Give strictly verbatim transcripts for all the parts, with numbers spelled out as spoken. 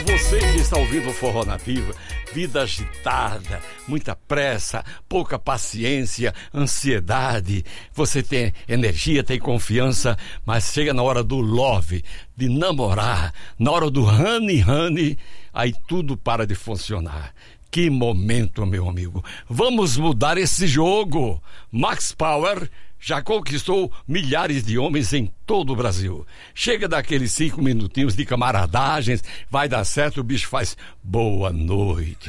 você que está ouvindo o Forró Nativa, vida agitada, muita pressa, pouca paciência, ansiedade, você tem energia, tem confiança, mas chega na hora do love, de namorar, na hora do honey, honey, aí tudo para de funcionar. Que momento, meu amigo. Vamos mudar esse jogo. Max Power já conquistou milhares de homens em todo o Brasil. Chega daqueles cinco minutinhos de camaradagens, vai dar certo, o bicho faz boa noite,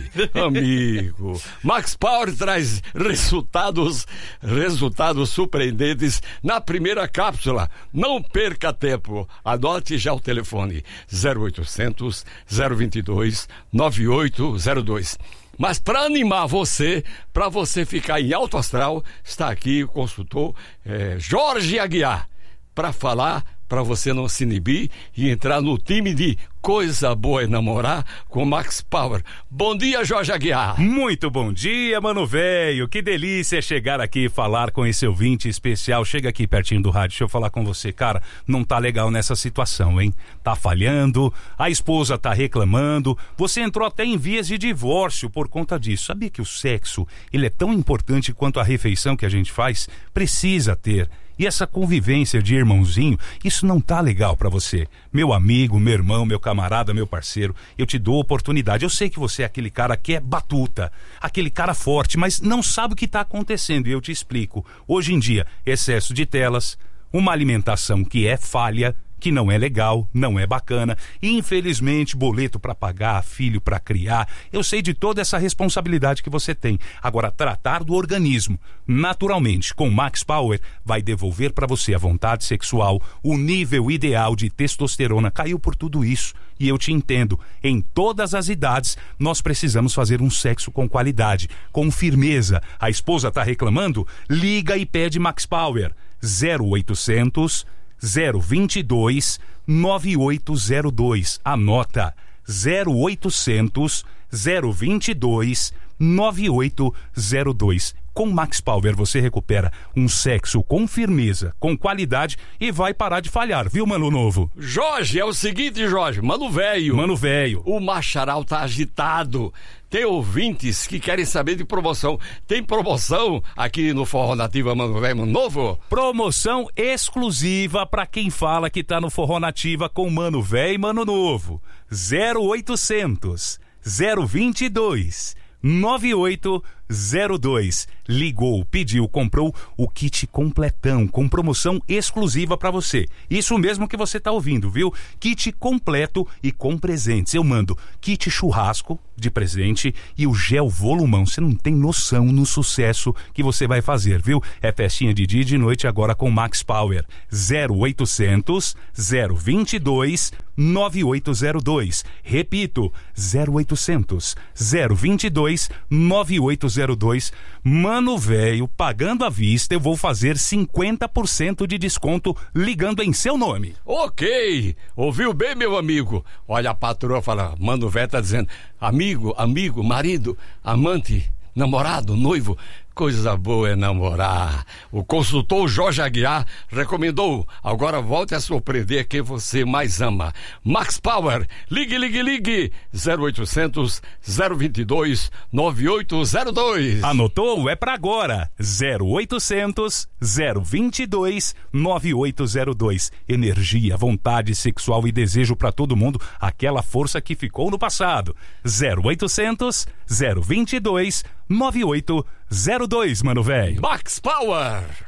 amigo. Max Power traz resultados, resultados surpreendentes na primeira cápsula. Não perca tempo. Anote já o telefone zero oitocentos, zero vinte e dois, nove oito zero dois. Mas para animar você, para você ficar em alto astral, está aqui o consultor é, Jorge Aguiar, para falar, para você não se inibir e entrar no time de Coisa Boa é Namorar com Max Power. Bom dia, Jorge Aguiar. Muito bom dia, mano velho. Que delícia chegar aqui e falar com esse ouvinte especial. Chega aqui pertinho do rádio, deixa eu falar com você. Cara, não tá legal nessa situação, hein? Tá falhando, a esposa tá reclamando, você entrou até em vias de divórcio por conta disso. Sabia que o sexo, ele é tão importante quanto a refeição que a gente faz? Precisa ter. E essa convivência de irmãozinho, isso não tá legal pra você. Meu amigo, meu irmão, meu camarada, meu parceiro, eu te dou oportunidade. Eu sei que você é aquele cara que é batuta, aquele cara forte, mas não sabe o que tá acontecendo. E eu te explico. Hoje em dia, excesso de telas, uma alimentação que é falha, que não é legal, não é bacana, e infelizmente boleto para pagar, filho para criar. Eu sei de toda essa responsabilidade que você tem. Agora, tratar do organismo naturalmente com Max Power vai devolver para você a vontade sexual, o nível ideal de testosterona. Caiu por tudo isso e eu te entendo. Em todas as idades nós precisamos fazer um sexo com qualidade, com firmeza. A esposa tá reclamando? Liga e pede Max Power. zero oitocentos, zero vinte e dois, nove oito zero dois. Anota. zero oitocentos, zero vinte e dois, nove oito zero dois. Com Max Power você recupera um sexo com firmeza, com qualidade e vai parar de falhar, viu, mano novo? Jorge, é o seguinte, Jorge, mano velho. Mano velho. O Macharal tá agitado. Tem ouvintes que querem saber de promoção. Tem promoção aqui no Forró Nativa, mano velho, mano novo? Promoção exclusiva pra quem fala que tá no Forró Nativa com mano velho e mano novo. zero oitocentos, zero vinte e dois, nove oito zero dois. Ligou, pediu, comprou o kit completão com promoção exclusiva pra você. Isso mesmo que você tá ouvindo, viu? Kit completo e com presentes. Eu mando kit churrasco de presente e o gel volumão. Você não tem noção no sucesso que você vai fazer, viu? É festinha de dia e de noite agora com Max Power. zero oitocentos, zero vinte e dois, nove oito zero dois. Repito, zero oitocentos, zero vinte e dois, nove oito zero dois. Mano velho, pagando à vista, eu vou fazer cinquenta por cento de desconto ligando em seu nome. Ok, ouviu bem, meu amigo? Olha, a patroa fala, mano velho tá dizendo, amigo, amigo, marido, amante, namorado, noivo, coisa boa é namorar. O consultor Jorge Aguiar recomendou. Agora volte a surpreender quem você mais ama. Max Power, ligue, ligue, ligue. zero oitocentos, zero vinte e dois, nove oito zero dois. Anotou? É pra agora. zero oitocentos, zero vinte e dois, nove oito zero dois. Energia, vontade sexual e desejo pra todo mundo. Aquela força que ficou no passado. zero oitocentos, zero vinte e dois, nove oito zero dois, mano velho. Max Power.